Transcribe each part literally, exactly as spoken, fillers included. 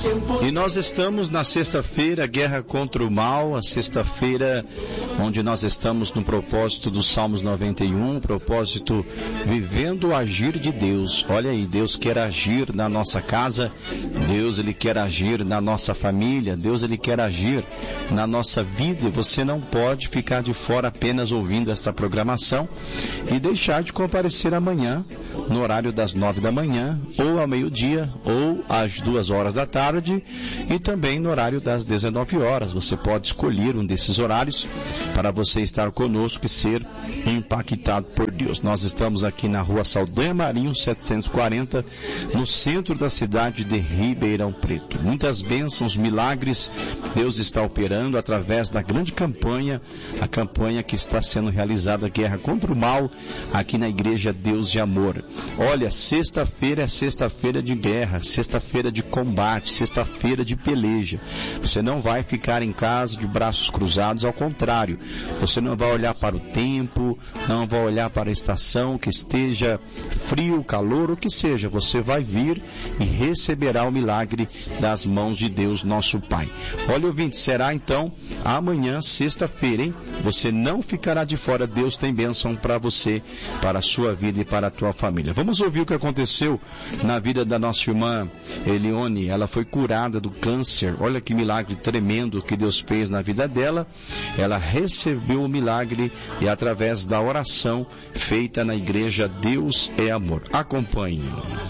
E nós estamos na sexta-feira, Guerra contra o Mal, a sexta-feira onde nós estamos no propósito dos Salmos noventa e um, propósito vivendo o agir de Deus. Olha aí, Deus quer agir na nossa casa, Deus ele quer agir na nossa família, Deus ele quer agir na nossa vida. E você não pode ficar de fora apenas ouvindo esta programação e deixar de comparecer amanhã, no horário das nove da manhã, ou ao meio-dia, ou às duas horas da tarde, e também no horário das dezenove horas. Você pode escolher um desses horários para você estar conosco e ser impactado por Deus. Nós estamos aqui na rua Saldanha Marinho, setecentos e quarenta, no centro da cidade de Ribeirão Preto. Muitas bênçãos, milagres, Deus está operando através da grande campanha, a campanha que está sendo realizada, Guerra contra o Mal, aqui na Igreja Deus de Amor. Olha, sexta-feira é sexta-feira de guerra, sexta-feira de combate, sexta-feira de peleja. Você não vai ficar em casa de braços cruzados, ao contrário, você não vai olhar para o tempo, não vai olhar para a estação, que esteja frio, calor, o que seja, você vai vir e receberá o milagre das mãos de Deus, nosso Pai. Olha, ouvinte, será então amanhã, sexta-feira, hein? Você não ficará de fora, Deus tem bênção para você, para a sua vida e para a tua família. Vamos ouvir o que aconteceu na vida da nossa irmã Elione. Ela foi curada do câncer. Olha que milagre tremendo que Deus fez na vida dela. Ela recebeu o milagre e através da oração feita na igreja Deus é Amor. Acompanhe.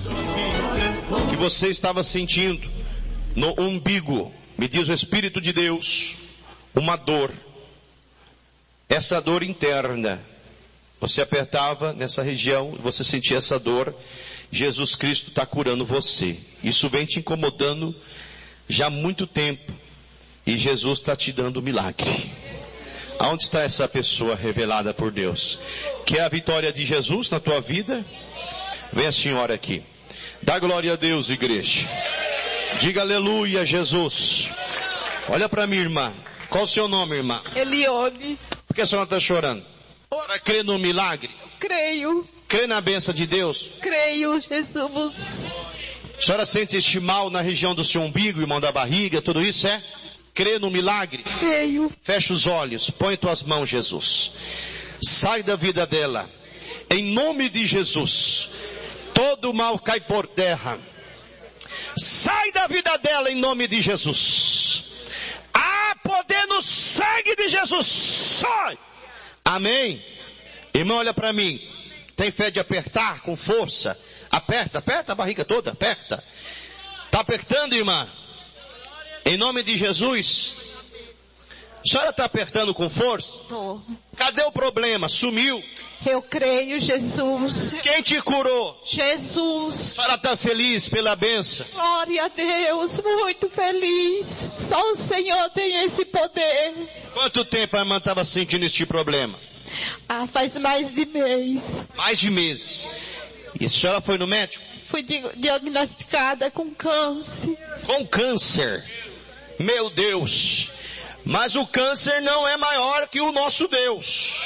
O que você estava sentindo no umbigo, me diz o Espírito de Deus, uma dor. Essa dor interna. Você apertava nessa região, você sentia essa dor. Jesus Cristo está curando você. Isso vem te incomodando já há muito tempo. E Jesus está te dando um milagre. Aonde está essa pessoa revelada por Deus? Quer a vitória de Jesus na tua vida? Vem a senhora aqui. Dá glória a Deus, igreja. Diga aleluia, Jesus. Olha para mim, irmã. Qual o seu nome, irmã? Elione. Por que a senhora está chorando? Ora, crê no milagre? Creio. Crê na bênção de Deus? Creio, Jesus. A senhora sente este mal na região do seu umbigo, irmão, da barriga, tudo isso é? Crê no milagre? Creio. Fecha os olhos, põe tuas mãos, Jesus. Sai da vida dela. Em nome de Jesus. Todo mal cai por terra. Sai da vida dela em nome de Jesus. Há poder no sangue de Jesus. Sai! Amém? Irmão, olha para mim. Tem fé de apertar com força? Aperta, aperta a barriga toda, aperta. Está apertando, irmã? Em nome de Jesus. A senhora está apertando com força? Tô. Cadê o problema? Sumiu? Eu creio, Jesus. Quem te curou? Jesus. A senhora está feliz pela bênção? Glória a Deus, muito feliz. Só o Senhor tem esse poder. Quanto tempo a irmã estava sentindo este problema? Ah, faz mais de mês. Mais de meses. E a senhora foi no médico? Fui diagnosticada com câncer. Com câncer? Meu Deus. Mas o câncer não é maior que o nosso Deus.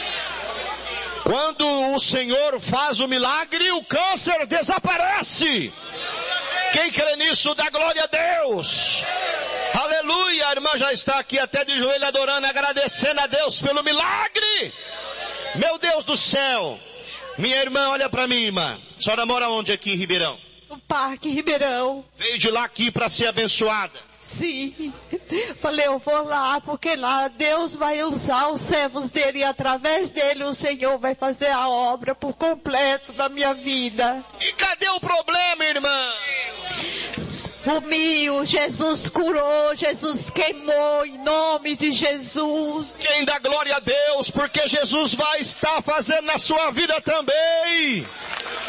Quando o Senhor faz o milagre, o câncer desaparece. Quem crê nisso, dá glória a Deus. Aleluia, a irmã já está aqui até de joelho adorando, agradecendo a Deus pelo milagre. Meu Deus do céu. Minha irmã, olha para mim, irmã. A senhora mora onde aqui em Ribeirão? No Parque Ribeirão. Veio de lá aqui para ser abençoada. Sim. Falei, eu vou lá, porque lá Deus vai usar os servos dele e através dele o Senhor vai fazer a obra por completo na minha vida. E cadê o problema, irmã? Sumiu, Jesus curou, Jesus queimou em nome de Jesus. Quem dá glória a Deus, porque Jesus vai estar fazendo na sua vida também.